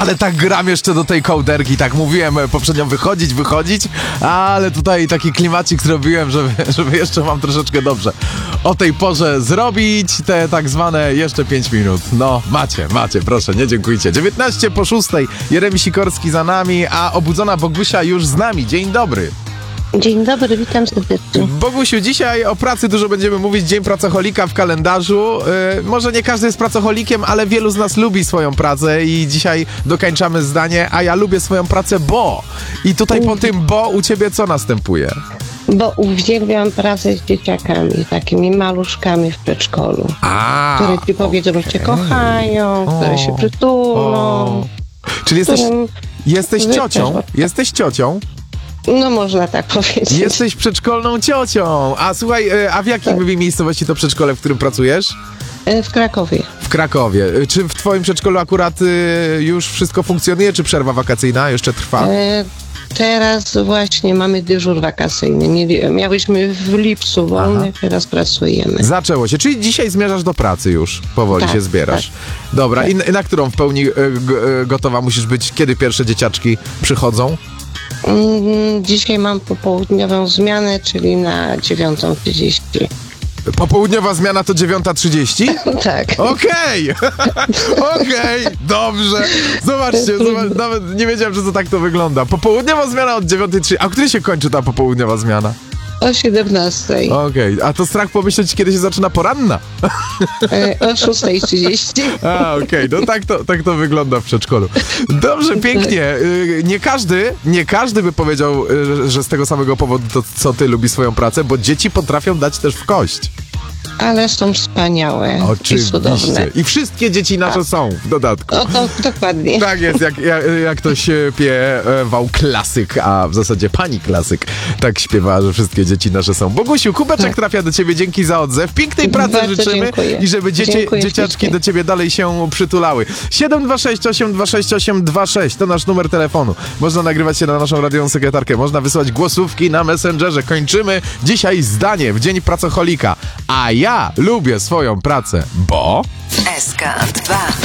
Ale tak gram jeszcze do tej kołderki, tak mówiłem poprzednio wychodzić, ale tutaj taki klimacik zrobiłem, żeby jeszcze mam troszeczkę dobrze o tej porze zrobić te tak zwane jeszcze 5 minut. No, macie, proszę, nie dziękujcie. 19:06, Jeremi Sikorski za nami, a obudzona Bogusia już z nami. Dzień dobry. Dzień dobry, witam serdecznie. Bogusiu, dzisiaj o pracy dużo będziemy mówić, Dzień Pracocholika w kalendarzu. Może nie każdy jest pracocholikiem, ale wielu z nas lubi swoją pracę i dzisiaj dokańczamy zdanie, a ja lubię swoją pracę, bo... I tutaj po tym bo u ciebie co następuje? Bo uwielbiam pracę z dzieciakami, takimi maluszkami w przedszkolu, które ci powiedzą, że cię kochają, które się przytulą. Czyli jesteś ciocią? Jesteś ciocią? No można tak powiedzieć. Jesteś przedszkolną ciocią. A słuchaj, a w jakiej miejscowości to przedszkole, w którym pracujesz? W Krakowie. W Krakowie. Czy w twoim przedszkolu akurat już wszystko funkcjonuje, czy przerwa wakacyjna jeszcze trwa? Teraz właśnie mamy dyżur wakacyjny. Miałyśmy w lipcu wolny, teraz pracujemy. Zaczęło się, czyli dzisiaj zmierzasz do pracy już, powoli się zbierasz. Tak. Dobra, tak. I na którą w pełni gotowa musisz być? Kiedy pierwsze dzieciaczki przychodzą? Dzisiaj mam popołudniową zmianę, czyli na 9:30. Popołudniowa zmiana to 9:30? Tak. Okej, dobrze. Zobaczcie, nawet nie wiedziałem, że to tak to wygląda. Popołudniowa zmiana od 9:30. A o której się kończy ta popołudniowa zmiana? O 17:00. Okej, a to strach pomyśleć, kiedy się zaczyna poranna? O 6:30. Okej, no tak to wygląda w przedszkolu. Dobrze, pięknie. Nie każdy by powiedział, że z tego samego powodu, to co ty, lubi swoją pracę, bo dzieci potrafią dać też w kość. Ale są wspaniałe. Oczywiście. I cudowne. I wszystkie dzieci nasze są w dodatku. O, to dokładnie. Tak jest, jak to śpiewał klasyk, a w zasadzie pani klasyk tak śpiewała, że wszystkie dzieci nasze są. Bogusiu, kubeczek trafia do ciebie, dzięki za odzew. Pięknej pracy bardzo życzymy dziękuję. I żeby dzieciaczki do ciebie dalej się przytulały. 726 826 826 to nasz numer telefonu. Można nagrywać się na naszą radiową sekretarkę, można wysłać głosówki na Messengerze. Kończymy dzisiaj zdanie w Dzień Pracocholika. A ja lubię swoją pracę, bo... SK2